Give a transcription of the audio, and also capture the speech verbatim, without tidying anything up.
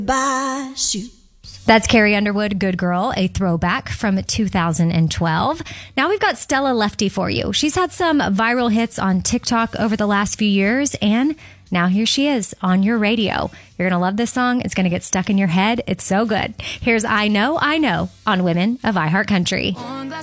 Buy shoes. That's Carrie Underwood, Good Girl, a throwback from two thousand twelve. Now we've got Stella Lefty for you. She's had some viral hits on TikTok over the last few years, and now here she is on your radio. You're going to love this song. It's going to get stuck in your head. It's so good. Here's I Know, I Know on Women of iHeartCountry.